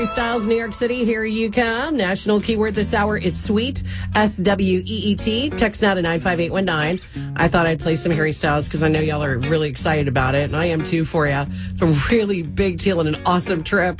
Styles, New York City, here you come. National keyword this hour is sweet, SWEET. Text now to 95819. I thought I'd play some Harry Styles because I know y'all are really excited about it, and I am too for you. Some really big deal and an awesome trip.